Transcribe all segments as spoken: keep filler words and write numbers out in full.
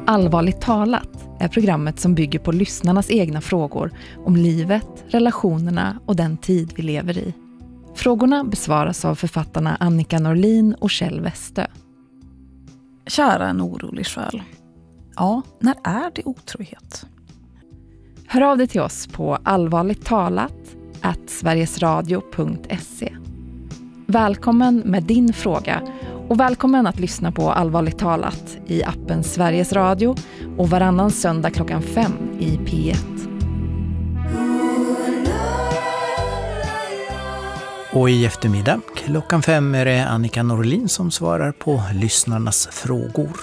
Allvarligt talat är programmet som bygger på lyssnarnas egna frågor om livet, relationerna och den tid vi lever i. Frågorna besvaras av författarna Annika Norlin och Kjell Westö. Kära en orolig själ. Ja, när är det otrohet? Hör av dig till oss på allvarligttalat at sverigesradio punkt se. Välkommen med din fråga och välkommen att lyssna på Allvarligt talat i appen Sveriges Radio och varannan söndag klockan fem i P ett. Och i eftermiddag klockan fem är det Annika Norlin som svarar på lyssnarnas frågor.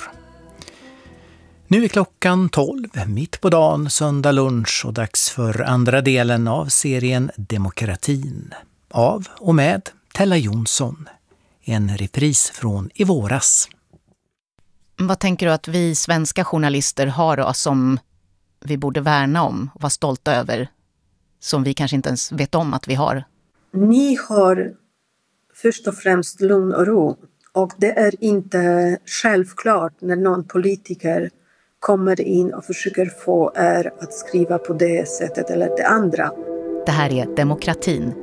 Nu är klockan tolv, mitt på dagen, söndag lunch och dags för andra delen av serien Demokratin. Av och med Tella Jonsson. En repris från i våras. Vad tänker du att vi svenska journalister har då som vi borde värna om och vara stolta över? Som vi kanske inte ens vet om att vi har? Ni har först och främst lugn och ro. Och det är inte självklart när någon politiker kommer in och försöker få er att skriva på det sättet eller det andra. Det här är Demokratin.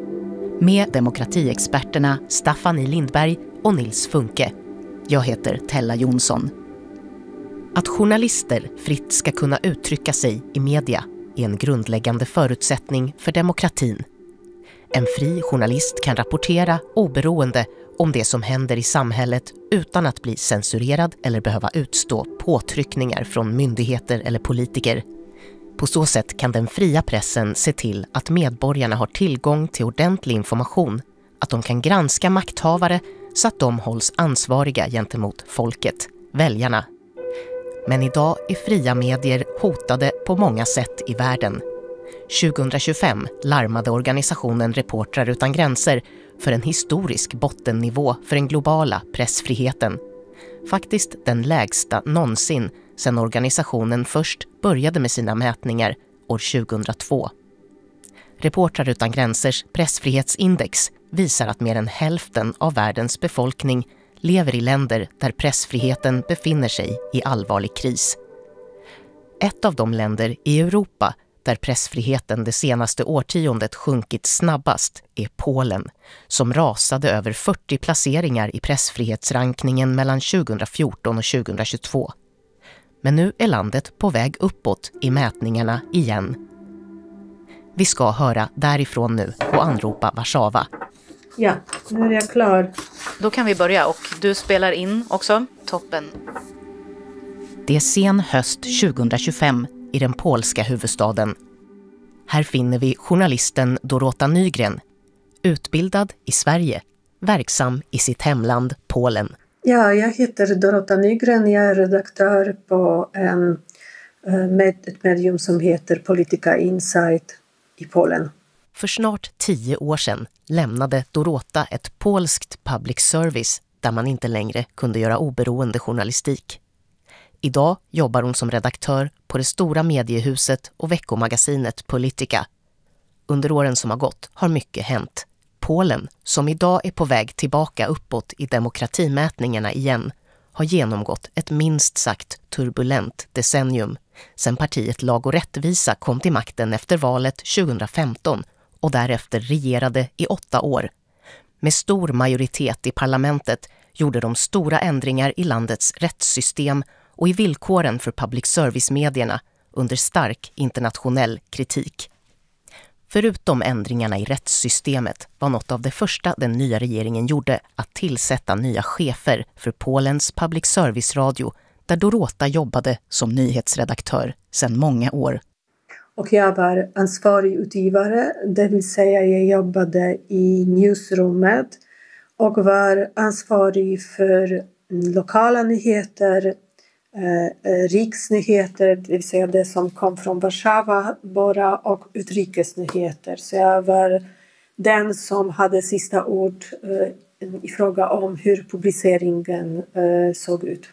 Med demokratiexperterna Staffan I. Lindberg och Nils Funke. Jag heter Tella Jonsson. Att journalister fritt ska kunna uttrycka sig i media är en grundläggande förutsättning för demokratin. En fri journalist kan rapportera oberoende om det som händer i samhället utan att bli censurerad eller behöva utstå påtryckningar från myndigheter eller politiker. På så sätt kan den fria pressen se till att medborgarna har tillgång till ordentlig information, att de kan granska makthavare så att de hålls ansvariga gentemot folket, väljarna. Men idag är fria medier hotade på många sätt i världen. tjugohundratjugofem larmade organisationen Reportrar utan gränser för en historisk bottennivå för den globala pressfriheten. Faktiskt den lägsta någonsin sedan organisationen först började med sina mätningar år tjugohundratvå. Reportrar utan gränsers pressfrihetsindex visar att mer än hälften av världens befolkning lever i länder där pressfriheten befinner sig i allvarlig kris. Ett av de länder i Europa där pressfriheten det senaste årtiondet sjunkit snabbast är Polen, som rasade över fyrtio placeringar i pressfrihetsrankningen mellan tjugohundrafjorton och tjugohundratjugotvå. Men nu är landet på väg uppåt i mätningarna igen. Vi ska höra därifrån nu och anropa Warszawa. Ja, nu är jag klar. Då kan vi börja och du spelar in också. Toppen. Det är sen höst tjugohundratjugofem i den polska huvudstaden. Här finner vi journalisten Dorota Nygren, utbildad i Sverige, verksam i sitt hemland Polen. Ja, jag heter Dorota Nygren, jag är redaktör på en, med ett medium som heter Politica Insight i Polen. För snart tio år sedan lämnade Dorota ett polskt public service där man inte längre kunde göra oberoende journalistik. Idag jobbar hon som redaktör på det stora mediehuset och veckomagasinet Politica. Under åren som har gått har mycket hänt. Polen, som idag är på väg tillbaka uppåt i demokratimätningarna igen, har genomgått ett minst sagt turbulent decennium sedan partiet Lag och rättvisa kom till makten efter valet tjugohundrafemton och därefter regerade i åtta år. Med stor majoritet i parlamentet gjorde de stora ändringar i landets rättssystem och i villkoren för public service-medierna under stark internationell kritik. Förutom ändringarna i rättssystemet var något av det första den nya regeringen gjorde att tillsätta nya chefer för Polens public service-radio där Dorota jobbade som nyhetsredaktör sedan många år. Och jag var ansvarig utgivare, det vill säga jag jobbade i newsroomet och var ansvarig för lokala nyheter, eh, riksnyheter, det vill säga det som kom från Warszawa bara, och utrikesnyheter. Så jag var den som hade sista ord eh, i fråga om hur publiceringen eh, såg ut.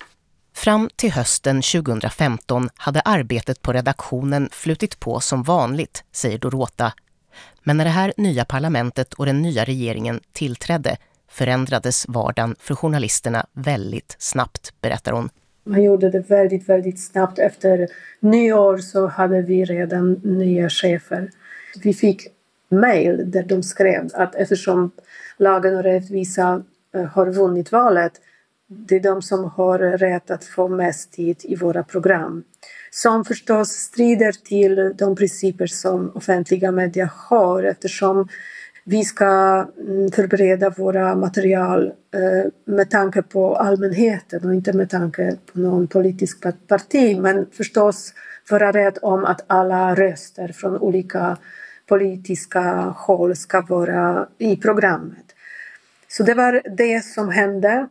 Fram till hösten tjugohundrafemton hade arbetet på redaktionen flutit på som vanligt, säger Dorota. Men när det här nya parlamentet och den nya regeringen tillträdde förändrades vardagen för journalisterna väldigt snabbt, berättar hon. Man gjorde det väldigt, väldigt snabbt. Efter nyår så hade vi redan nya chefer. Vi fick mejl där de skrev att eftersom Lagen och rättvisa har vunnit valet, det är de som har rätt att få mest tid i våra program. Som förstås strider till de principer som offentliga medier har, eftersom vi ska förbereda våra material med tanke på allmänheten och inte med tanke på någon politisk parti. Men förstås vara rädd om att alla röster från olika politiska håll ska vara i programmet. Så det var det som hände.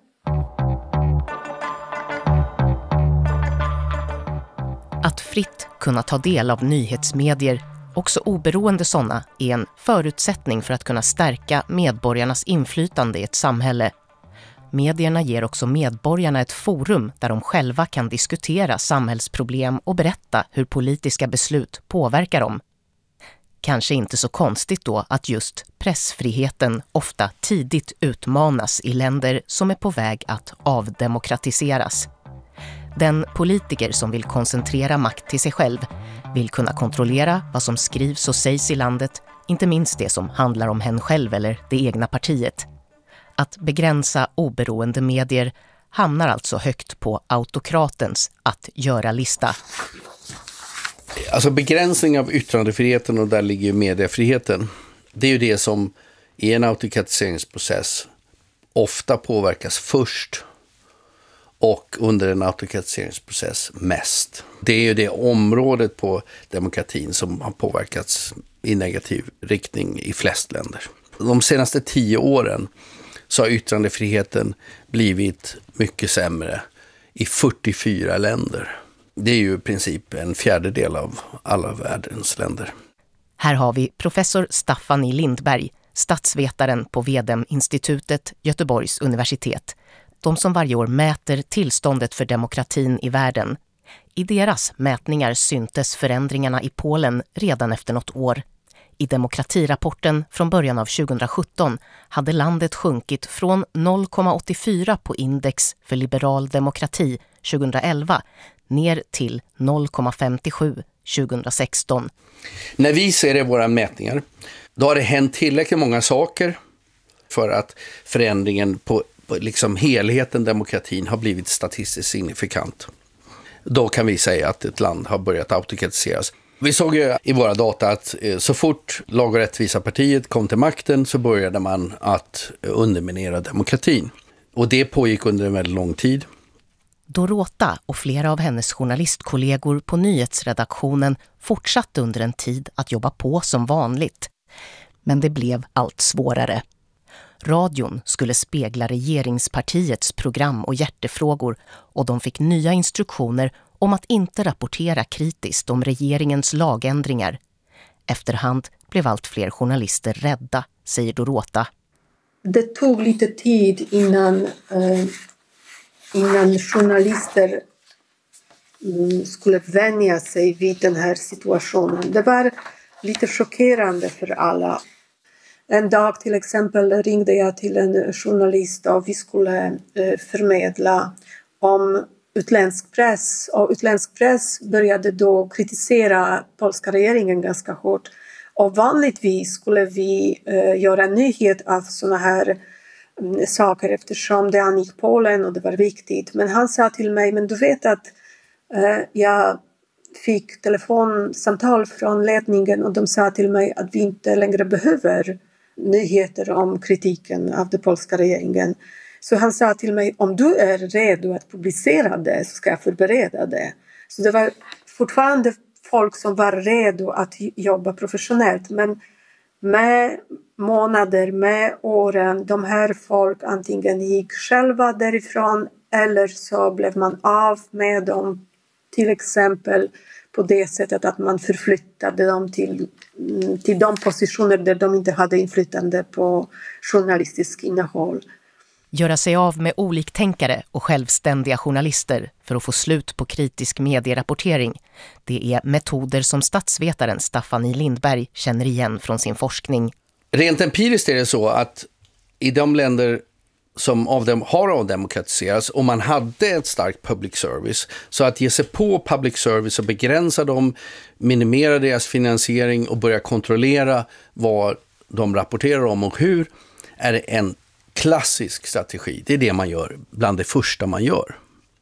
Att fritt kunna ta del av nyhetsmedier, också oberoende sådana, är en förutsättning för att kunna stärka medborgarnas inflytande i ett samhälle. Medierna ger också medborgarna ett forum där de själva kan diskutera samhällsproblem och berätta hur politiska beslut påverkar dem. Kanske inte så konstigt då att just pressfriheten ofta tidigt utmanas i länder som är på väg att avdemokratiseras. Den politiker som vill koncentrera makt till sig själv vill kunna kontrollera vad som skrivs och sägs i landet, inte minst det som handlar om hen själv eller det egna partiet. Att begränsa oberoende medier hamnar alltså högt på autokratens att göra-lista. Alltså begränsning av yttrandefriheten, och där ligger ju mediefriheten. Det är ju det som i en autokratiseringsprocess ofta påverkas först och under en autokratiseringsprocess mest. Det är ju det området på demokratin som har påverkats i negativ riktning i flest länder. De senaste tio åren så har yttrandefriheten blivit mycket sämre i fyrtiofyra länder. Det är ju i princip en fjärdedel av alla världens länder. Här har vi professor Staffan Lindberg, statsvetaren på Vedem-institutet, Göteborgs universitet. De som varje år mäter tillståndet för demokratin i världen. I deras mätningar syntes förändringarna i Polen redan efter något år. I demokratirapporten från början av tjugohundrasjutton hade landet sjunkit från noll komma åttiofyra på index för liberal demokrati tjugohundraelva ner till noll komma femtiosju tjugohundrasexton. När vi ser i våra mätningar, då har det hänt tillräckligt många saker för att förändringen på, på liksom helheten demokratin har blivit statistiskt signifikant. Då kan vi säga att ett land har börjat autokratiseras. Vi såg ju i våra data att så fort Lag- och rättvisa-partiet kom till makten så började man att underminera demokratin. Och det pågick under en väldigt lång tid. Dorota och flera av hennes journalistkollegor på nyhetsredaktionen fortsatte under en tid att jobba på som vanligt. Men det blev allt svårare. Radion skulle spegla regeringspartiets program och hjärtefrågor och de fick nya instruktioner om att inte rapportera kritiskt om regeringens lagändringar. Efterhand blev allt fler journalister rädda, säger Dorota. Det tog lite tid innan, eh, innan journalister mm, skulle vänja sig vid den här situationen. Det var lite chockerande för alla. En dag till exempel ringde jag till en journalist och vi skulle eh, förmedla om utländsk press. Och utländsk press började då kritisera polska regeringen ganska hårt. Och vanligtvis skulle vi eh, göra nyhet av såna här mm, saker eftersom det angick Polen och det var viktigt. Men han sa till mig, men du vet att eh, jag fick telefonsamtal från ledningen och de sa till mig att vi inte längre behöver nyheter om kritiken av den polska regeringen. Så han sa till mig, om du är redo att publicera det så ska jag förbereda det. Så det var fortfarande folk som var redo att jobba professionellt. Men med månader, med åren, de här folk antingen gick själva därifrån eller så blev man av med dem. Till exempel på det sättet att man förflyttade dem till, till de positioner där de inte hade inflytande på journalistisk innehåll. Göra sig av med oliktänkare och självständiga journalister för att få slut på kritisk medierapportering. Det är metoder som statsvetaren Staffan Lindberg känner igen från sin forskning. Rent empiriskt är det så att i de länder som av dem har avdemokratiserats, och man hade ett starkt public service. Så att ge sig på public service och begränsa dem, minimera deras finansiering och börja kontrollera vad de rapporterar om och hur, är en klassisk strategi. Det är det man gör, bland det första man gör.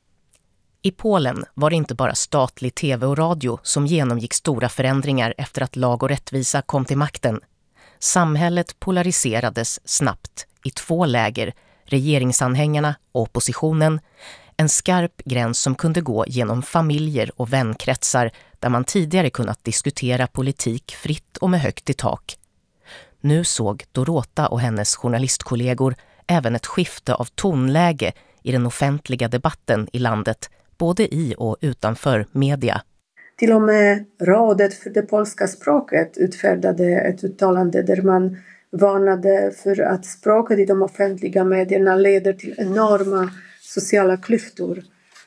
I Polen var det inte bara statlig tv och radio som genomgick stora förändringar efter att Lag och rättvisa kom till makten. Samhället polariserades snabbt i två läger, regeringsanhängarna och oppositionen. En skarp gräns som kunde gå genom familjer och vänkretsar där man tidigare kunnat diskutera politik fritt och med högt i tak. Nu såg Dorota och hennes journalistkollegor även ett skifte av tonläge i den offentliga debatten i landet, både i och utanför media. Till och med Rådet för det polska språket utfärdade ett uttalande där man varnade för att språket i de offentliga medierna leder till enorma sociala klyftor.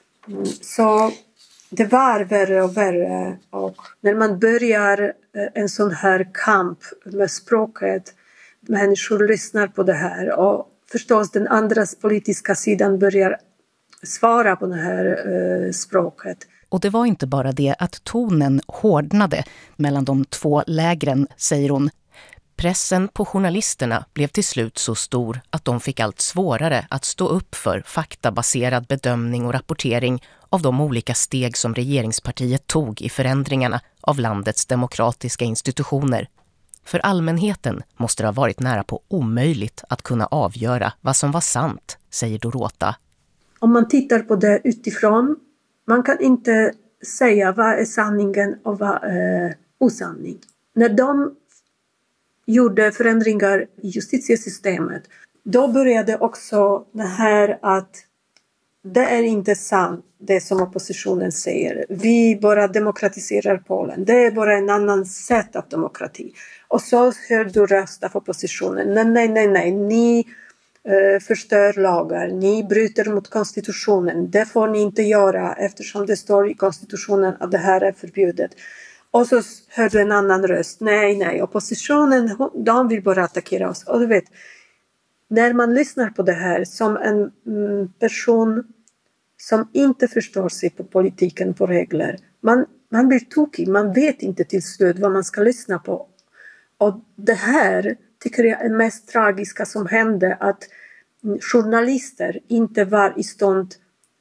Så det var värre och värre, och när man börjar en sån här kamp med språket, människor lyssnar på det här, och förstås den andra politiska sidan börjar svara på det här eh, språket. Och det var inte bara det att tonen hårdnade mellan de två lägren, säger hon. Pressen på journalisterna blev till slut så stor att de fick allt svårare att stå upp för faktabaserad bedömning och rapportering av de olika steg som regeringspartiet tog i förändringarna av landets demokratiska institutioner. För allmänheten måste det ha varit nära på omöjligt att kunna avgöra vad som var sant, säger Dorota. Om man tittar på det utifrån, man kan inte säga vad är sanningen och vad är osanning. När de gjorde förändringar i justitiesystemet, då började också det här att det är inte sant det som oppositionen säger. Vi bara demokratiserar Polen. Det är bara en annan sätt av demokrati. Och så hör du rösta för oppositionen. Nej, nej, nej, nej. Ni eh, förstör lagar. Ni bryter mot konstitutionen. Det får ni inte göra eftersom det står i konstitutionen att det här är förbjudet. Och så hör du en annan röst. Nej, nej. Oppositionen, de vill bara attackera oss. Och du vet, när man lyssnar på det här som en mm, person som inte förstår sig på politiken, på regler. Man, man blir tokig. Man vet inte till slut vad man ska lyssna på. Och det här tycker jag är mest tragiska som hände. Att journalister inte var i stånd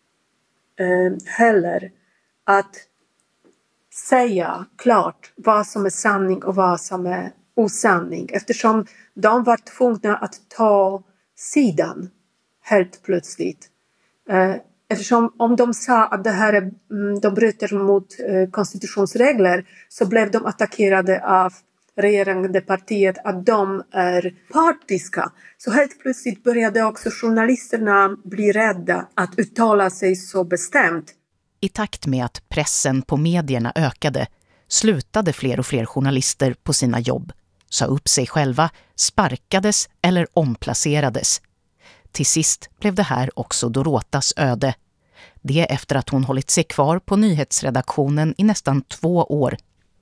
eh, heller att säga klart vad som är sanning och vad som är osanning. Eftersom de var tvungna att ta sidan helt plötsligt. Eh, Eftersom om de sa att det här är, de bryter mot eh, konstitutionsregler, så blev de attackerade av regerande partiet att de är partiska. Så helt plötsligt började också journalisterna bli rädda att uttala sig så bestämt. I takt med att pressen på medierna ökade slutade fler och fler journalister på sina jobb, sa upp sig själva, sparkades eller omplacerades. Till sist blev det här också Dorotas öde. Det efter att hon hållit sig kvar på nyhetsredaktionen i nästan två år.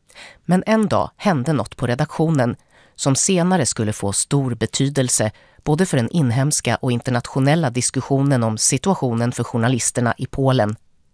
Men en dag hände något på redaktionen som senare skulle få stor betydelse både för den inhemska och internationella diskussionen om situationen för journalisterna i Polen.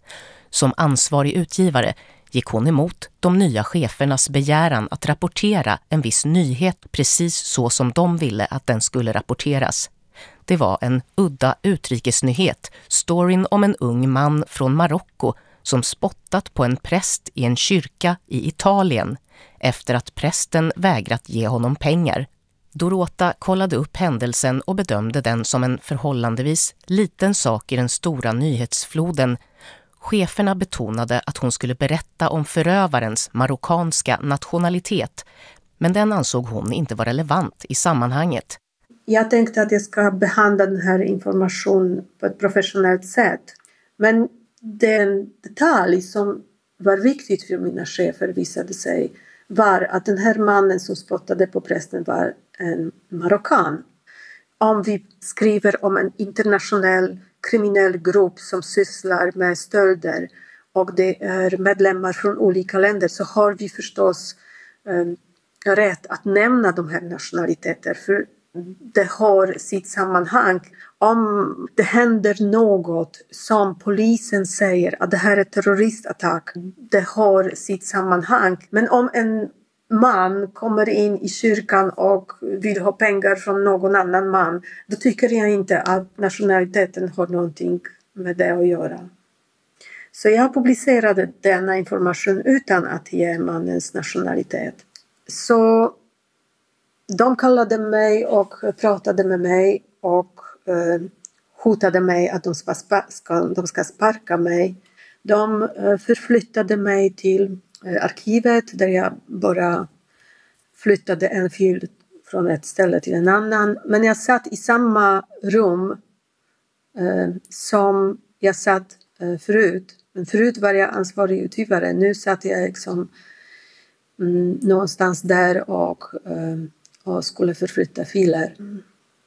Som ansvarig utgivare gick hon emot de nya chefernas begäran att rapportera en viss nyhet precis så som de ville att den skulle rapporteras. Det var en udda utrikesnyhet, storyn om en ung man från Marocko som spottat på en präst i en kyrka i Italien efter att prästen vägrat ge honom pengar. Dorota kollade upp händelsen och bedömde den som en förhållandevis liten sak i den stora nyhetsfloden. Cheferna betonade att hon skulle berätta om förövarens marockanska nationalitet, men den ansåg hon inte var relevant i sammanhanget. Jag tänkte att jag ska behandla den här informationen på ett professionellt sätt. Men den detalj som var viktigt för mina chefer visade sig var att den här mannen som spottade på prästen var en marockan. Om vi skriver om en internationell kriminell grupp som sysslar med stölder och det är medlemmar från olika länder, så har vi förstås eh, rätt att nämna de här nationaliteter, för det har sitt sammanhang Om det händer något som polisen säger att det här är terroristattack, det har sitt sammanhang. Men om en man kommer in i kyrkan och vill ha pengar från någon annan man, då tycker jag inte att nationaliteten har någonting med det att göra. Så jag publicerade denna information utan att ge mannens nationalitet. Så de kallade mig och pratade med mig och eh, hotade mig att de ska, ska, de ska sparka mig. De eh, förflyttade mig till eh, arkivet där jag bara flyttade en fil från ett ställe till en annan. Men jag satt i samma rum eh, som jag satt eh, förut. Men förut var jag ansvarig utgivare. Nu satt jag liksom mm, någonstans där och, eh, och skulle förflytta filer. Mm.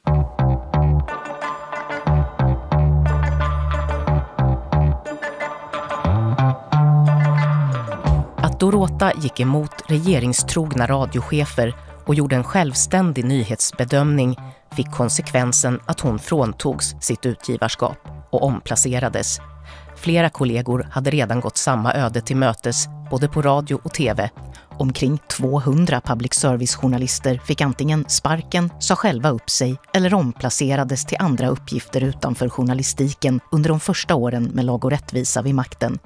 Att Dorota gick emot regeringstrogna radiochefer och gjorde en självständig nyhetsbedömning fick konsekvensen att hon fråntogs sitt utgivarskap och omplacerades. Flera kollegor hade redan gått samma öde till mötes, både på radio och tv. Omkring tvåhundra public service-journalister fick antingen sparken, sa själva upp sig eller omplacerades till andra uppgifter utanför journalistiken under de första åren med Lag och rättvisa vid makten.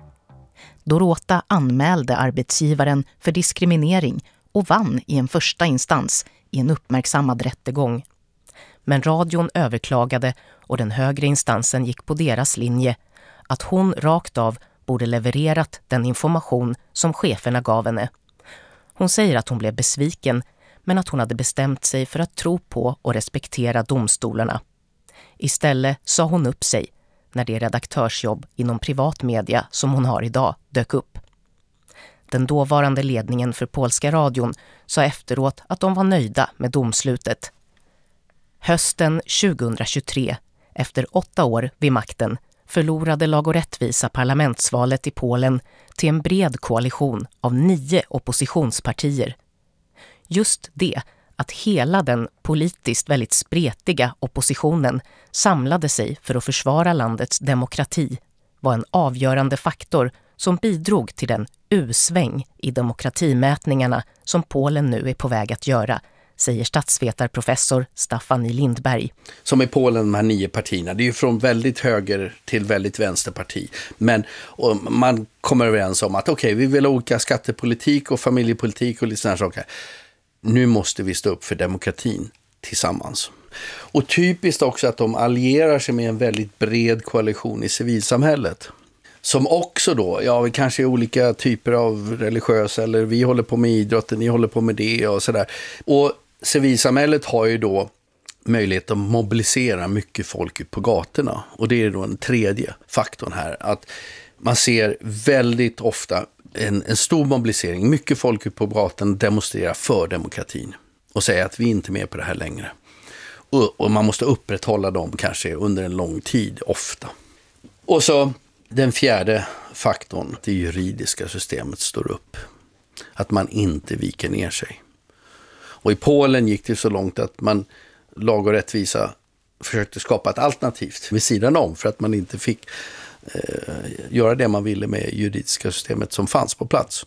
Dorota anmälde arbetsgivaren för diskriminering och vann i en första instans i en uppmärksammad rättegång. Men radion överklagade och den högre instansen gick på deras linje att hon rakt av borde levererat den information som cheferna gav henne. Hon säger att hon blev besviken, men att hon hade bestämt sig för att tro på och respektera domstolarna. Istället sa hon upp sig när det redaktörsjobb inom privat media som hon har idag dök upp. Den dåvarande ledningen för polska radion sa efteråt att de var nöjda med domslutet. Hösten tjugohundratjugotre, efter åtta år vid makten, förlorade Lag och rättvisa parlamentsvalet i Polen till en bred koalition av nio oppositionspartier. Just det, att hela den politiskt väldigt spretiga oppositionen samlade sig för att försvara landets demokrati, var en avgörande faktor som bidrog till den U-sväng i demokratimätningarna som Polen nu är på väg att göra, säger statsvetarprofessor Staffan Lindberg. Som i Polen, de här nio partierna, det är ju från väldigt höger till väldigt vänsterparti. Men och man kommer överens om att okej, okay, vi vill ha olika skattepolitik och familjepolitik och lite sådana saker. Nu måste vi stå upp för demokratin tillsammans. Och typiskt också att de allierar sig med en väldigt bred koalition i civilsamhället. Som också då, ja vi kanske är olika typer av religiösa, eller vi håller på med idrotten, ni håller på med det och sådär. Och civilsamhället har ju då möjlighet att mobilisera mycket folk ut på gatorna. Och det är då den tredje faktorn här. Att man ser väldigt ofta en, en stor mobilisering, mycket folk ut på gatan demonstrerar för demokratin. Och säger att vi inte är med på det här längre. Och, och man måste upprätthålla dem kanske under en lång tid, ofta. Och så den fjärde faktorn, det juridiska systemet står upp. Att man inte viker ner sig. Och i Polen gick det så långt att man, Lag och rättvisa, försökte skapa ett alternativt vid sidan om för att man inte fick eh, göra det man ville med juridiska systemet som fanns på plats.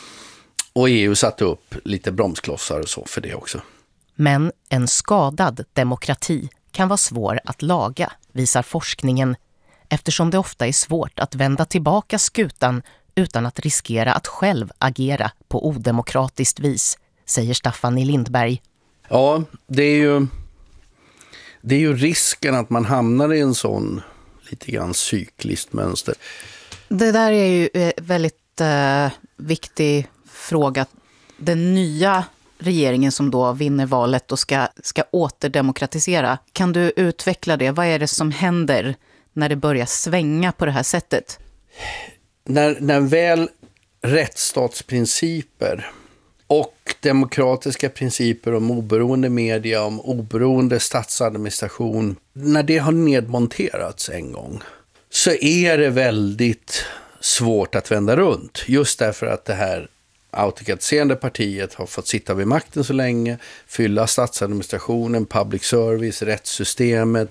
Och E U satte upp lite bromsklossar och så för det också. Men en skadad demokrati kan vara svår att laga, visar forskningen, eftersom det ofta är svårt att vända tillbaka skutan utan att riskera att själv agera på odemokratiskt vis, säger Staffan Lindberg. Ja, det är ju, det är ju risken att man hamnar i en sån lite grann cykliskt mönster. Det där är ju en väldigt eh, viktig fråga. Den nya regeringen som då vinner valet och ska, ska återdemokratisera. Kan du utveckla det? Vad är det som händer när det börjar svänga på det här sättet? När, när väl rättsstatsprinciper och demokratiska principer om oberoende media, om oberoende statsadministration, när det har nedmonterats en gång så är det väldigt svårt att vända runt. Just därför att det här autokratiserande partiet har fått sitta vid makten så länge, fylla statsadministrationen, public service, rättssystemet,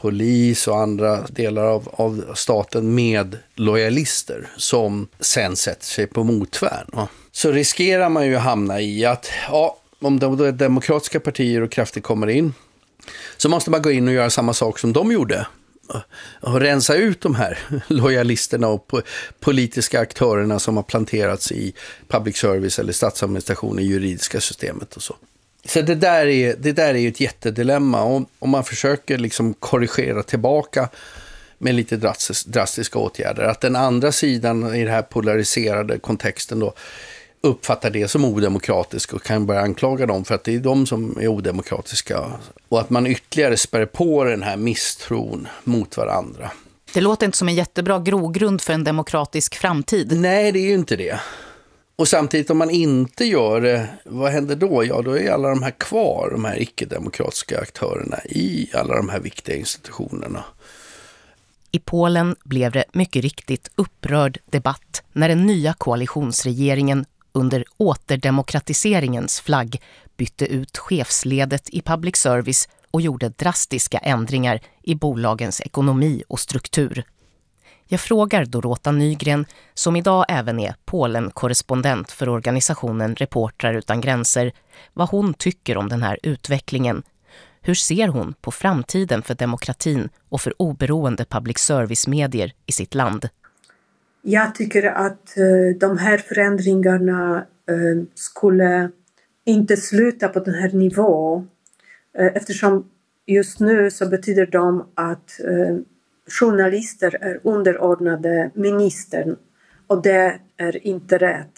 polis och andra delar av, av staten med lojalister som sen sätter sig på motvärn. Va? Så riskerar man ju att hamna i att ja, om de demokratiska partier och krafter kommer in så måste man gå in och göra samma sak som de gjorde. Och rensa ut de här lojalisterna och politiska aktörerna som har planterats i public service eller statsadministration i juridiska systemet och så. Så det där är, det där är ju ett jättedilemma. Om, om man försöker liksom korrigera tillbaka med lite drastis, drastiska åtgärder. Att den andra sidan i den här polariserade kontexten då uppfattar det som odemokratisk och kan börja anklaga dem för att det är de som är odemokratiska. Och att man ytterligare spär på den här misstron mot varandra. Det låter inte som en jättebra grogrund för en demokratisk framtid. Nej, det är ju inte det. Och samtidigt om man inte gör det, vad händer då? Ja, då är alla de här kvar, de här icke-demokratiska aktörerna i alla de här viktiga institutionerna. I Polen blev det mycket riktigt upprörd debatt när den nya koalitionsregeringen under återdemokratiseringens flagg bytte ut chefsledet i public service och gjorde drastiska ändringar i bolagens ekonomi och struktur. Jag frågar Dorota Nygren, som idag även är Polen-korrespondent för organisationen Reportrar utan gränser, vad hon tycker om den här utvecklingen. Hur ser hon på framtiden för demokratin och för oberoende public service-medier i sitt land? Jag tycker att de här förändringarna skulle inte sluta på den här nivån. Eftersom just nu så betyder de att journalister är underordnade ministern och det är inte rätt.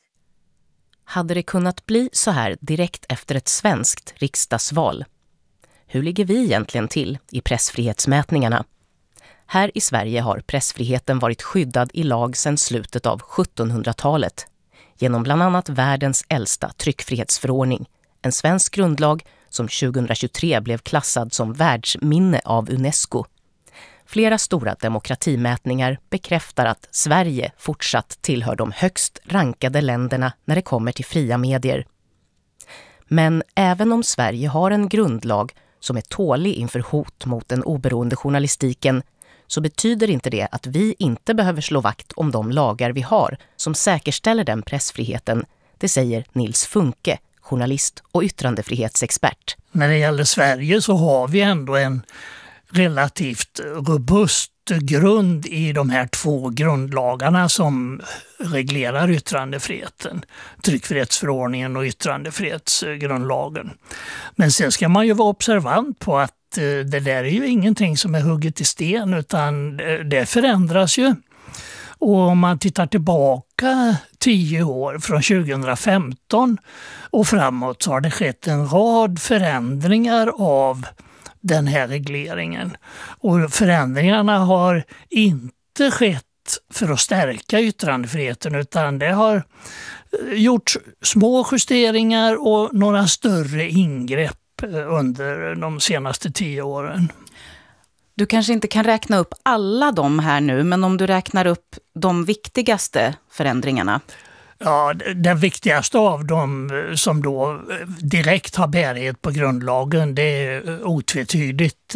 Hade det kunnat bli så här direkt efter ett svenskt riksdagsval? Hur ligger vi egentligen till i pressfrihetsmätningarna? Här i Sverige har pressfriheten varit skyddad i lag sedan slutet av sjuttonhundratalet genom bland annat världens äldsta tryckfrihetsförordning, en svensk grundlag som tjugohundratjugotre blev klassad som världsminne av UNESCO. Flera stora demokratimätningar bekräftar att Sverige fortsatt tillhör de högst rankade länderna när det kommer till fria medier. Men även om Sverige har en grundlag som är tålig inför hot mot den oberoende journalistiken så betyder inte det att vi inte behöver slå vakt om de lagar vi har som säkerställer den pressfriheten. Det säger Nils Funke, journalist och yttrandefrihetsexpert. När det gäller Sverige så har vi ändå en relativt robust grund i de här två grundlagarna som reglerar yttrandefriheten. Tryckfrihetsförordningen och yttrandefrihetsgrundlagen. Men sen ska man ju vara observant på att det där är ju ingenting som är hugget i sten utan det förändras ju. Och om man tittar tillbaka tio år från tjugohundrafemton och framåt så har det skett en rad förändringar av den här regleringen. Och förändringarna har inte skett för att stärka yttrandefriheten utan det har gjorts små justeringar och några större ingrepp under de senaste tio åren. Du kanske inte kan räkna upp alla de här nu, men om du räknar upp de viktigaste förändringarna. Ja, den viktigaste av dem som då direkt har bärighet på grundlagen det är otvetydigt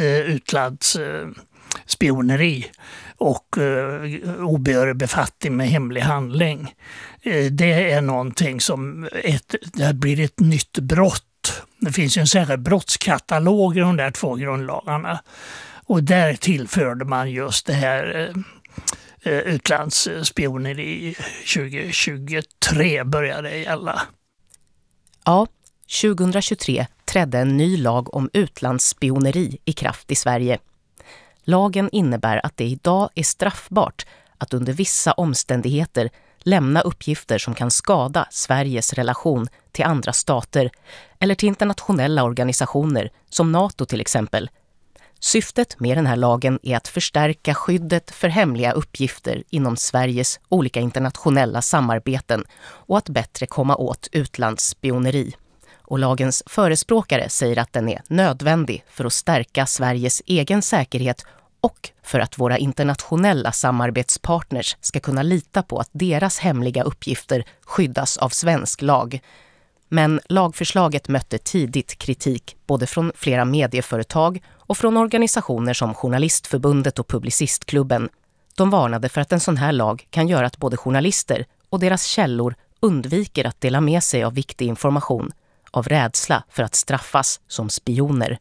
utlandsspioneri och obehörig befattning med hemlig handling. Det är någonting som ett, det blir ett nytt brott. Det finns ju en särskild brottskatalog i de där två grundlagarna. Och där tillförde man just det här eh, utlandsspioneri tjugohundratjugotre började gälla. Ja, tjugohundratjugotre trädde en ny lag om utlandsspioneri i kraft i Sverige. Lagen innebär att det idag är straffbart att under vissa omständigheter lämna uppgifter som kan skada Sveriges relation till andra stater eller till internationella organisationer som NATO till exempel. Syftet med den här lagen är att förstärka skyddet för hemliga uppgifter inom Sveriges olika internationella samarbeten och att bättre komma åt utlandsspioneri. Och lagens förespråkare säger att den är nödvändig för att stärka Sveriges egen säkerhet och för att våra internationella samarbetspartners ska kunna lita på att deras hemliga uppgifter skyddas av svensk lag. Men lagförslaget mötte tidigt kritik både från flera medieföretag och från organisationer som Journalistförbundet och Publicistklubben. De varnade för att en sån här lag kan göra att både journalister och deras källor undviker att dela med sig av viktig information av rädsla för att straffas som spioner.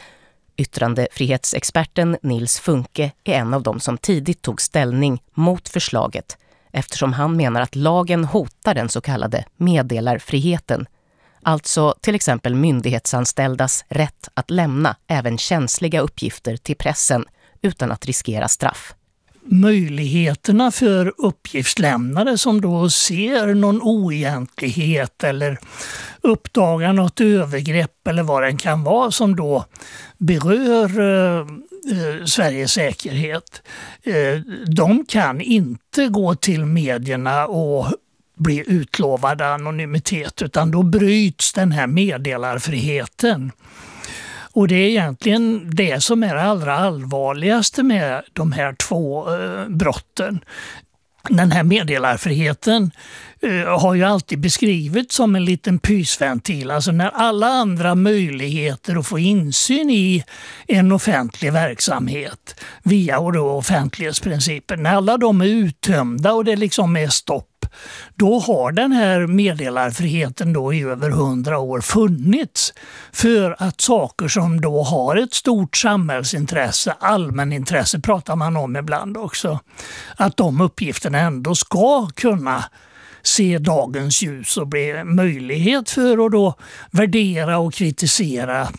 Yttrandefrihetsexperten Nils Funke är en av dem som tidigt tog ställning mot förslaget eftersom han menar att lagen hotar den så kallade meddelarfriheten. Alltså till exempel myndighetsanställdas rätt att lämna även känsliga uppgifter till pressen utan att riskera straff. Möjligheterna för uppgiftslämnare som då ser någon oegentlighet eller uppdagar något övergrepp eller vad det kan vara som då berör eh, eh, Sveriges säkerhet. Eh, de kan inte gå till medierna och bli utlovade anonymitet, utan då bryts den här meddelarfriheten. Och det är egentligen det som är det allra allvarligaste med de här två eh, brotten. Den här meddelarfriheten eh, har ju alltid beskrivits som en liten pysventil. Alltså när alla andra möjligheter att få insyn i en offentlig verksamhet via och då offentlighetsprincipen, när alla de är uttömda och det liksom är stopp, då har den här meddelarfriheten då i över hundra år funnits för att saker som då har ett stort samhällsintresse, allmänintresse pratar man om ibland också, att de uppgifterna ändå ska kunna se dagens ljus och bli möjlighet för att då värdera och kritisera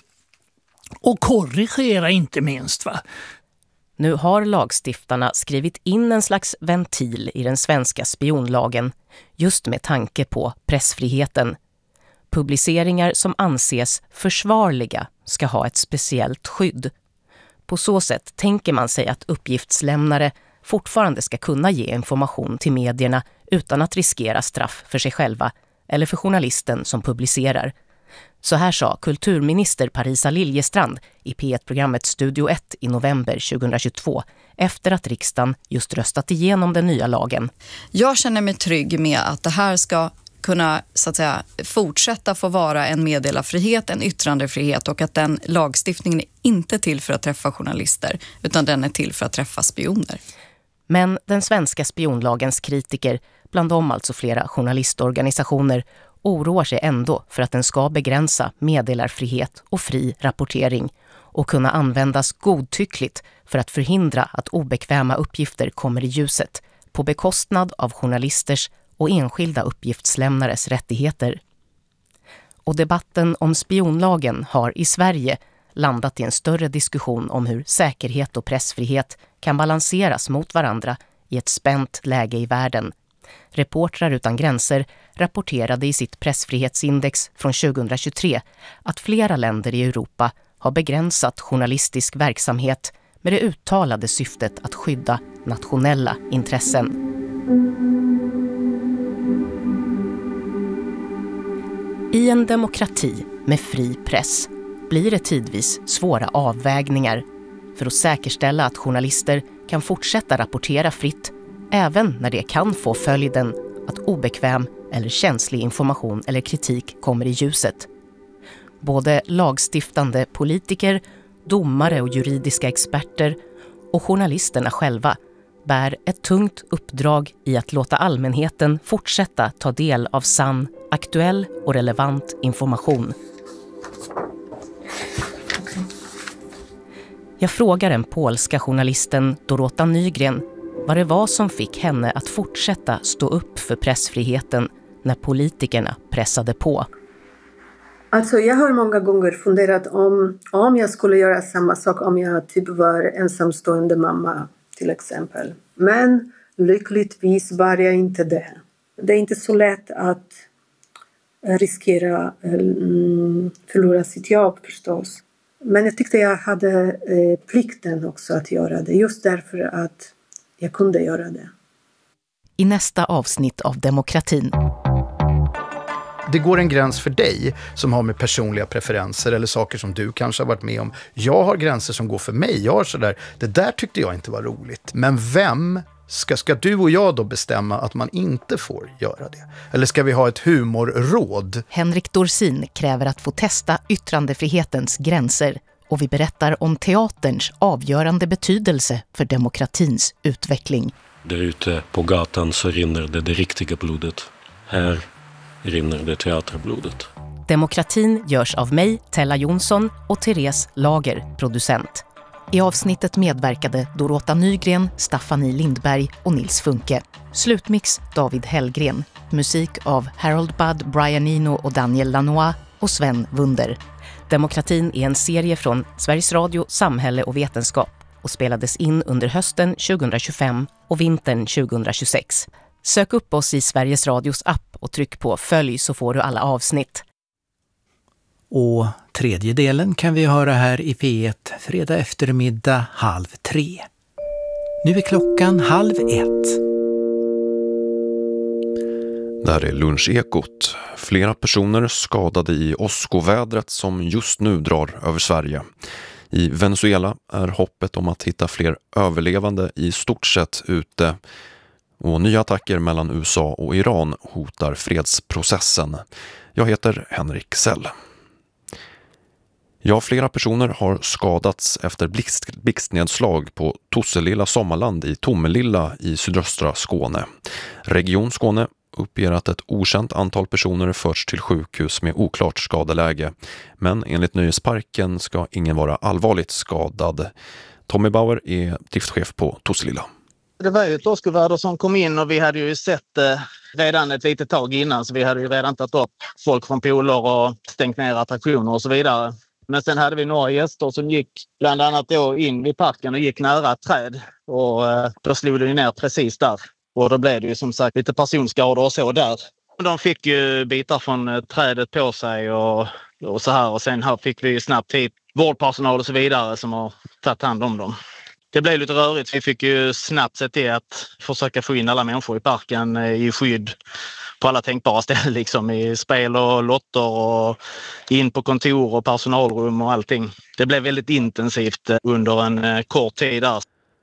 och korrigera inte minst, va? Nu har lagstiftarna skrivit in en slags ventil i den svenska spionlagen just med tanke på pressfriheten. Publiceringar som anses försvarliga ska ha ett speciellt skydd. På så sätt tänker man sig att uppgiftslämnare fortfarande ska kunna ge information till medierna utan att riskera straff för sig själva eller för journalisten som publicerar. Så här sa kulturminister Parisa Liljestrand i P ett-programmet Studio ett i november tjugohundratjugotvå efter att riksdagen just röstat igenom den nya lagen. Jag känner mig trygg med att det här ska kunna så att säga, fortsätta få vara en meddelarfrihet, en yttrandefrihet, och att den lagstiftningen är inte till för att träffa journalister utan den är till för att träffa spioner. Men den svenska spionlagens kritiker, bland dem alltså flera journalistorganisationer, oroar sig ändå för att den ska begränsa meddelarfrihet och fri rapportering och kunna användas godtyckligt för att förhindra att obekväma uppgifter kommer i ljuset på bekostnad av journalisters och enskilda uppgiftslämnares rättigheter. Och debatten om spionlagen har i Sverige landat i en större diskussion om hur säkerhet och pressfrihet kan balanseras mot varandra i ett spänt läge i världen. Reportrar utan gränser rapporterade i sitt pressfrihetsindex från tjugohundratjugotre att flera länder i Europa har begränsat journalistisk verksamhet med det uttalade syftet att skydda nationella intressen. I en demokrati med fri press blir det tidvis svåra avvägningar för att säkerställa att journalister kan fortsätta rapportera fritt även när det kan få följden att obekväm eller känslig information eller kritik kommer i ljuset. Både lagstiftande politiker, domare och juridiska experter och journalisterna själva bär ett tungt uppdrag i att låta allmänheten fortsätta ta del av sann, aktuell och relevant information. Jag frågar den polska journalisten Dorota Nygren vad det var som fick henne att fortsätta stå upp för pressfriheten när politikerna pressade på. Alltså jag har många gånger funderat om, om jag skulle göra samma sak om jag typ var ensamstående mamma till exempel. Men lyckligtvis var jag inte det. Det är inte så lätt att riskera mm, förlora sitt jobb förstås. Men jag tyckte jag hade eh, plikten också att göra det. Just därför att jag kunde göra det. I nästa avsnitt av Demokratin. Det går en gräns för dig som har med personliga preferenser eller saker som du kanske har varit med om. Jag har gränser som går för mig. Jag har sådär, det där tyckte jag inte var roligt. Men vem Ska, ska du och jag då bestämma att man inte får göra det? Eller ska vi ha ett humorråd? Henrik Dorsin kräver att få testa yttrandefrihetens gränser och vi berättar om teaterns avgörande betydelse för demokratins utveckling. Där ute på gatan så rinner det det riktiga blodet. Här rinner det teaterblodet. Demokratin görs av mig, Tella Jonsson, och Therese Lager, producent. I avsnittet medverkade Dorota Nygren, Staffanie Lindberg och Nils Funke. Slutmix David Hellgren. Musik av Harold Budd, Brian Eno och Daniel Lanois och Sven Wunder. Demokratin är en serie från Sveriges Radio, Samhälle och Vetenskap och spelades in under hösten tjugohundratjugofem och vintern tjugohundratjugosex. Sök upp oss i Sveriges Radios app och tryck på följ så får du alla avsnitt. Och tredje delen kan vi höra här i P ett fredag eftermiddag halv tre. Nu är klockan halv ett. Där är lunchekot. Flera personer skadade i åskovädret som just nu drar över Sverige. I Venezuela är hoppet om att hitta fler överlevande i stort sett ute. Och nya attacker mellan U S A och Iran hotar fredsprocessen. Jag heter Henrik Sell. Ja, flera personer har skadats efter blixt, blixtnedslag på Tosselilla sommarland i Tomelilla i sydöstra Skåne. Region Skåne uppger att ett okänt antal personer förts till sjukhus med oklart skadeläge. Men enligt Nöjesparken ska ingen vara allvarligt skadad. Tommy Bauer är driftchef på Tosselilla. Det var ju ett åskoväder som kom in och vi hade ju sett det redan ett litet tag innan, så vi hade ju redan tagit upp folk från poler och stängt ner attraktioner och så vidare. Men sen hade vi några gäster som gick bland annat då in vid parken och gick nära ett träd och då slog det ju ner precis där. Och då blev det ju som sagt lite personskador och så där. De fick ju bitar från trädet på sig och, och så här, och sen här fick vi ju snabbt hit vårdpersonal och så vidare som har tagit hand om dem. Det blev lite rörigt. Vi fick ju snabbt se till att försöka få in alla människor i parken i skydd på alla tänkbara ställen, liksom i spel och lotter och in på kontor och personalrum och allting. Det blev väldigt intensivt under en kort tid där.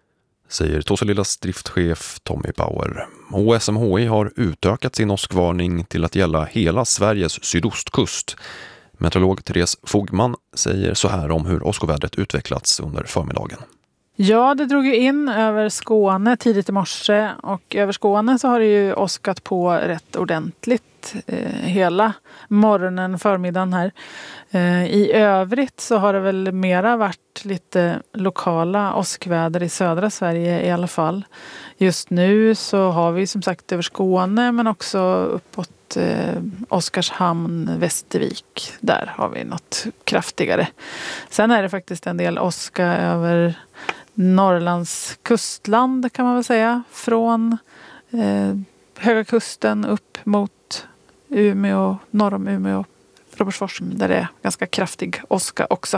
Säger Tosselillas driftchef Tommy Bauer. Och S M H I har utökat sin åskvarning till att gälla hela Sveriges sydostkust. Meteorolog Therese Fogman säger så här om hur åskovädret utvecklats under förmiddagen. Ja, det drog ju in över Skåne tidigt i morse och över Skåne så har det ju åskat på rätt ordentligt eh, hela morgonen, förmiddagen här. Eh, I övrigt så har det väl mera varit lite lokala åskväder i södra Sverige i alla fall. Just nu så har vi som sagt över Skåne men också uppåt eh, Oskarshamn, Västervik. Där har vi något kraftigare. Sen är det faktiskt en del åska över Norrlands kustland kan man väl säga. Från eh, Höga kusten upp mot Umeå, norr om Umeå, Robertsfors, där det är ganska kraftig åska också.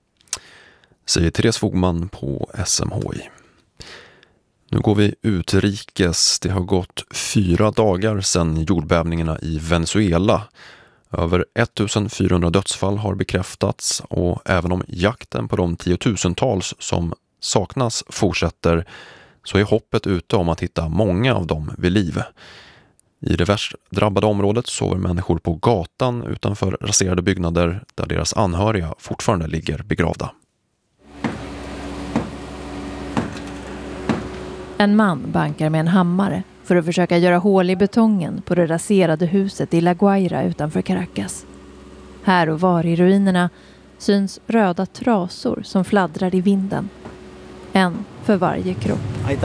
Säger Therese Fogman på S M H I. Nu går vi utrikes. Det har gått fyra dagar sedan jordbävningarna i Venezuela. Över ettusenfyrahundra dödsfall har bekräftats och även om jakten på de tiotusentals som saknas fortsätter så är hoppet ute om att hitta många av dem vid liv. I det värst drabbade området sover människor på gatan utanför raserade byggnader där deras anhöriga fortfarande ligger begravda. En man bankar med en hammare för att försöka göra hål i betongen på det raserade huset i La Guaira utanför Caracas. Här och var i ruinerna syns röda trasor som fladdrar i vinden. En för varje kropp.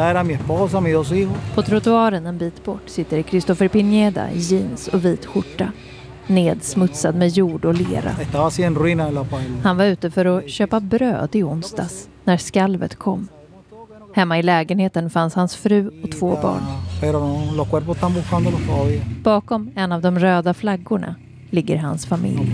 På trottoaren en bit bort sitter Christopher Pineda i jeans och vit skjorta. Nedsmutsad med jord och lera. Han var ute för att köpa bröd i onsdags när skalvet kom. Hemma i lägenheten fanns hans fru och två barn. Bakom en av de röda flaggorna ligger hans familj.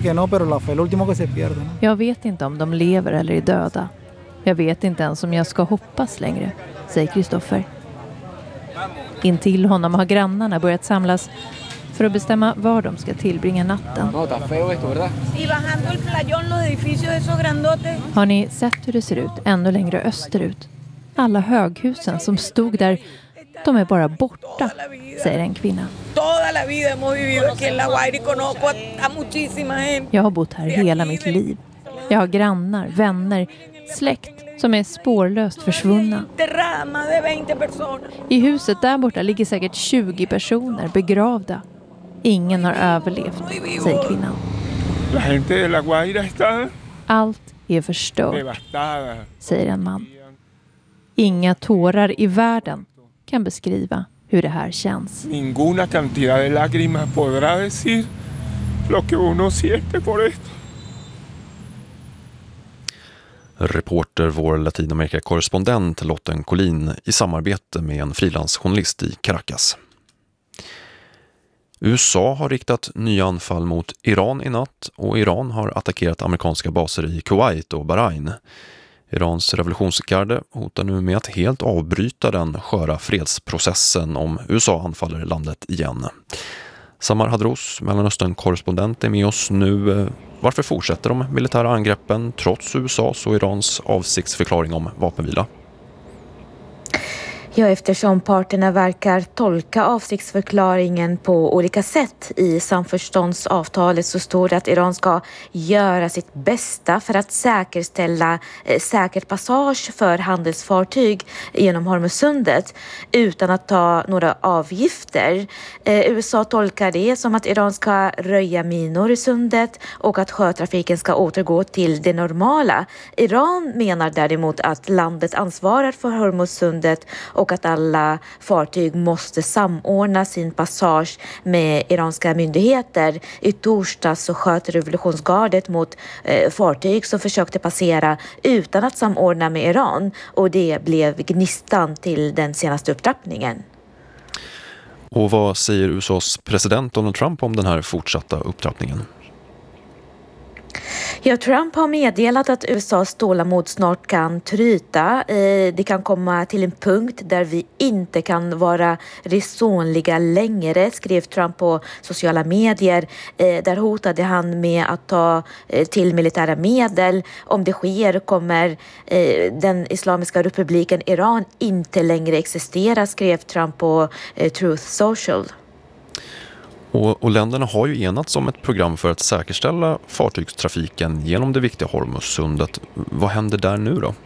Jag vet inte om de lever eller är döda. Jag vet inte ens om jag ska hoppas längre, säger Christopher. Intill honom har grannarna börjat samlas för att bestämma var de ska tillbringa natten. Har ni sett hur det ser ut ännu längre österut? Alla höghusen som stod där, de är bara borta, säger en kvinna. Jag har bott här hela mitt liv. Jag har grannar, vänner, släkt som är spårlöst försvunna. I huset där borta ligger säkert tjugo personer begravda. Ingen har överlevt, säger kvinnan. Allt är förstört, säger en man. Inga tårar i världen kan beskriva hur det här känns. Ninguna cantidad de lágrimas podrá decir lo que uno siente por esto. Reporter vår Latinamerika-korrespondent Lotten Collin i samarbete med en frilansjournalist i Caracas. U S A har riktat nya anfall mot Iran i natt och Iran har attackerat amerikanska baser i Kuwait och Bahrain. Irans revolutionsgarde hotar nu med att helt avbryta den sköra fredsprocessen om U S A anfaller landet igen. Samar Hadros, Mellanöstern-korrespondent, är med oss nu. Varför fortsätter de militära angreppen trots U S A:s och Irans avsiktsförklaring om vapenvila? Ja, eftersom parterna verkar tolka avsiktsförklaringen på olika sätt. I samförståndsavtalet så står det att Iran ska göra sitt bästa för att säkerställa eh, säker passage för handelsfartyg genom Hormuzsundet utan att ta några avgifter. Eh, U S A tolkar det som att Iran ska röja minor i sundet och att sjötrafiken ska återgå till det normala. Iran menar däremot att landet ansvarar för Hormuzsundet och att alla fartyg måste samordna sin passage med iranska myndigheter. I torsdag så sköt revolutionsgardet mot eh, fartyg som försökte passera utan att samordna med Iran, och det blev gnistan till den senaste upptrappningen. Och vad säger U S A:s president Donald Trump om den här fortsatta upptrappningen? Ja, Trump har meddelat att U S A:s tålamod snart kan tryta. Det kan komma till en punkt där vi inte kan vara resonliga längre, skrev Trump på sociala medier. Där hotade han med att ta till militära medel. Om det sker kommer den Islamiska republiken Iran inte längre existera, skrev Trump på Truth Social. Och, och länderna har ju enats om ett program för att säkerställa fartygstrafiken genom det viktiga Hormuzsundet. Vad händer där nu då?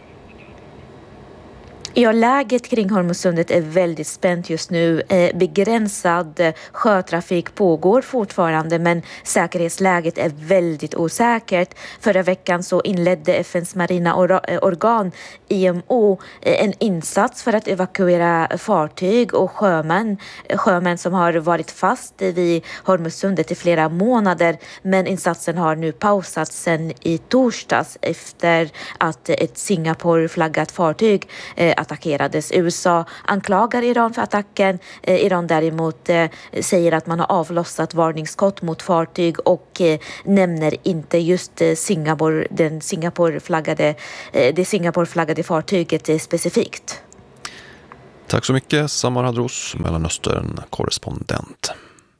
Ja, läget kring Hormuzsundet är väldigt spänt just nu. Eh, begränsad sjötrafik pågår fortfarande, men säkerhetsläget är väldigt osäkert. Förra veckan så inledde F N:s marina or- organ I M O eh, en insats för att evakuera fartyg och sjömän, sjömän som har varit fast vid Hormuzsundet i flera månader. Men insatsen har nu pausats sedan i torsdags efter att ett Singapore-flaggat fartyg eh, attackerades. U S A anklagar Iran för attacken. Eh, Iran däremot eh, säger att man har avlossat varningsskott mot fartyg och eh, nämner inte just eh, Singapore, den Singapore-flaggade, eh, det Singapore-flaggade fartyget eh, specifikt. Tack så mycket, Samar Hadros, Mellanöstern-korrespondent.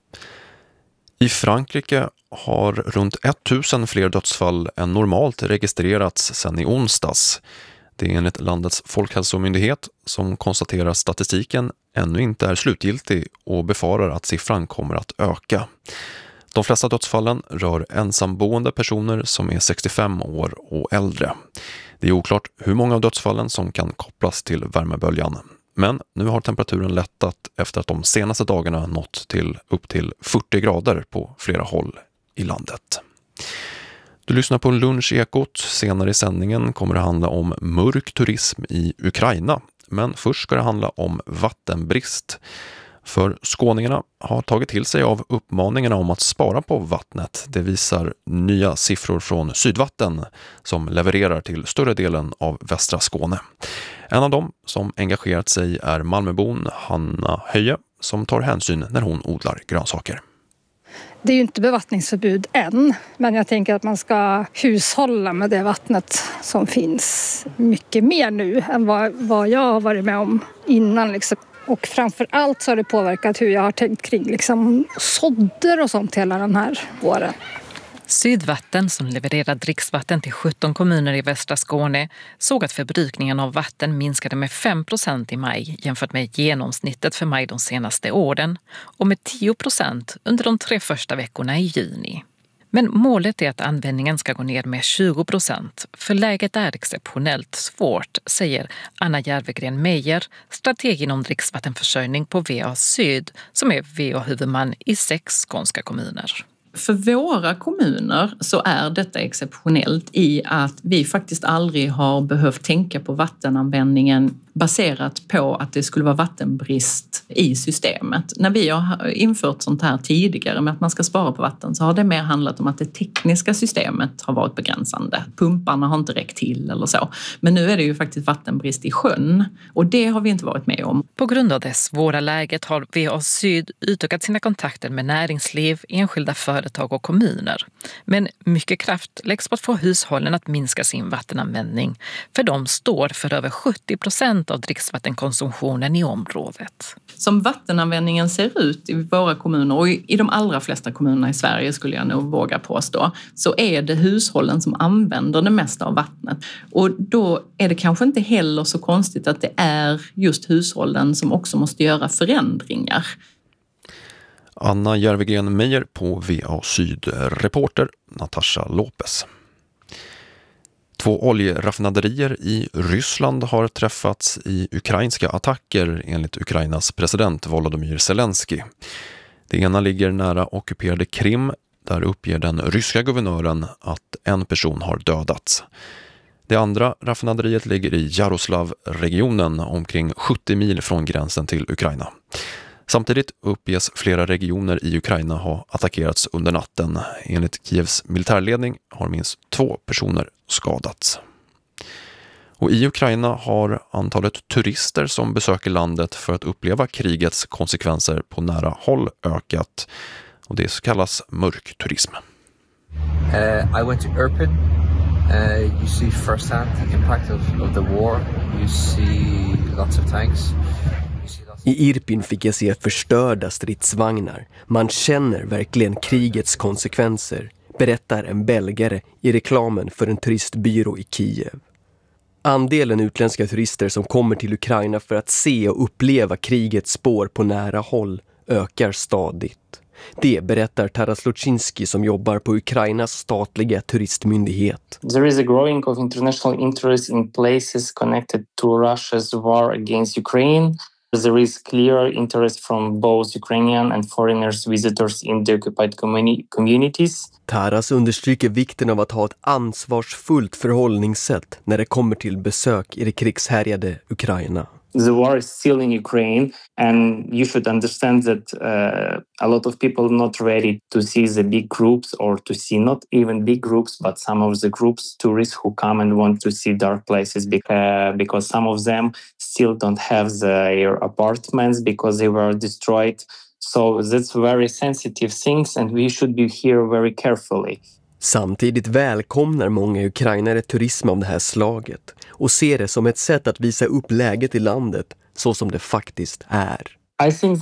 I Frankrike har runt tusen fler dödsfall än normalt registrerats sedan i onsdags. Det är enligt landets folkhälsomyndighet som konstaterar statistiken ännu inte är slutgiltig och befarar att siffran kommer att öka. De flesta dödsfallen rör ensamboende personer som är sextiofem år och äldre. Det är oklart hur många av dödsfallen som kan kopplas till värmeböljan. Men nu har temperaturen lättat efter att de senaste dagarna nått till upp till fyrtio grader på flera håll i landet. Du lyssnar på Lunchekot. Senare i sändningen kommer det handla om mörk turism i Ukraina. Men först ska det handla om vattenbrist. För skåningarna har tagit till sig av uppmaningarna om att spara på vattnet. Det visar nya siffror från Sydvatten som levererar till större delen av västra Skåne. En av dem som engagerat sig är Malmöbon Hanna Höje som tar hänsyn när hon odlar grönsaker. Det är ju inte bevattningsförbud än, men jag tänker att man ska hushålla med det vattnet som finns mycket mer nu än vad, vad jag har varit med om innan. Liksom. Och framför allt så har det påverkat hur jag har tänkt kring liksom, sådder och sånt hela den här våren. Sydvatten, som levererar dricksvatten till sjutton kommuner i västra Skåne, såg att förbrukningen av vatten minskade med fem procent i maj jämfört med genomsnittet för maj de senaste åren och med tio procent under de tre första veckorna i juni. Men målet är att användningen ska gå ner med tjugo procent, för läget är exceptionellt svårt, säger Anna Järvegren Meijer, strateg inom dricksvattenförsörjning på V A Syd, som är V A-huvudman i sex skånska kommuner. För våra kommuner så är detta exceptionellt i att vi faktiskt aldrig har behövt tänka på vattenanvändningen baserat på att det skulle vara vattenbrist i systemet. När vi har infört sånt här tidigare med att man ska spara på vatten så har det mer handlat om att det tekniska systemet har varit begränsande. Pumparna har inte räckt till eller så. Men nu är det ju faktiskt vattenbrist i sjön och det har vi inte varit med om. På grund av det svåra läget har V A Syd utökat sina kontakter med näringsliv, enskilda företag och kommuner. Men mycket kraft läggs på att få hushållen att minska sin vattenanvändning, för de står för över sjuttio procent av dricksvattenkonsumtionen i området. Som vattenanvändningen ser ut i våra kommuner och i de allra flesta kommunerna i Sverige skulle jag nog våga påstå, så är det hushållen som använder det mesta av vattnet. Och då är det kanske inte heller så konstigt att det är just hushållen som också måste göra förändringar. Anna Järvegren Meijer på V A Syd, reporter Natasha Lopez. Två oljeraffinaderier i Ryssland har träffats i ukrainska attacker enligt Ukrainas president Volodymyr Zelensky. Det ena ligger nära ockuperade Krim, där uppger den ryska guvernören att en person har dödats. Det andra raffinaderiet ligger i Jaroslav-regionen, omkring sjuttio mil från gränsen till Ukraina. Samtidigt uppges flera regioner i Ukraina ha attackerats under natten. Enligt Kievs militärledning har minst två personer skadats. Och i Ukraina har antalet turister som besöker landet för att uppleva krigets konsekvenser på nära håll ökat. Och det kallas mörkturism. Uh, I went to Irpin. Uh, you see firsthand the impact of, of the war. You see lots of tanks. I Irpin fick jag se förstörda stridsvagnar. Man känner verkligen krigets konsekvenser, berättar en belgare i reklamen för en turistbyrå i Kiev. Andelen utländska turister som kommer till Ukraina för att se och uppleva krigets spår på nära håll ökar stadigt. Det berättar Taras Luczynski som jobbar på Ukrainas statliga turistmyndighet. There is a growing of international interest in places connected to Russia's war against Ukraine. There is clear interest from both Ukrainian and foreigners visitors in the occupied communities. Taras understryker vikten av att ha ett ansvarsfullt förhållningssätt när det kommer till besök i det krigshärjade Ukraina. The war is still in Ukraine and you should understand that uh, a lot of people are not ready to see the big groups or to see not even big groups but some of the groups, tourists who come and want to see dark places because, because some of them still don't have their apartments because they were destroyed. So that's very sensitive things and we should be here very carefully. Samtidigt välkomnar många ukrainare turism av det här slaget och ser det som ett sätt att visa upp läget i landet så som det faktiskt är. I think